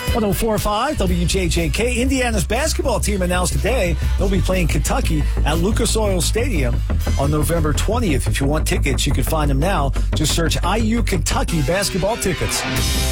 104.5 WJJK. Indiana's basketball team announced today they'll be playing Kentucky at Lucas Oil Stadium on November 20th. If you want tickets, you can find them now. Just search IU Kentucky basketball tickets.